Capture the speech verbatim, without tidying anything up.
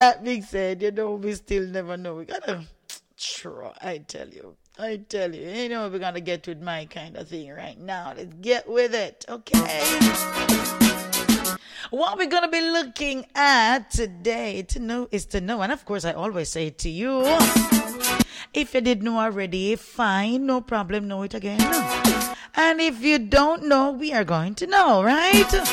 that being said, you know, we still never know. We gotta try, I tell you. I tell you, you know, we're gonna get with my kind of thing right now. Let's get with it, okay? What we're gonna be looking at today to know is to know, and of course, I always say it to you. If you did know already, fine, no problem, know it again. And if you don't know, we are going to know, right?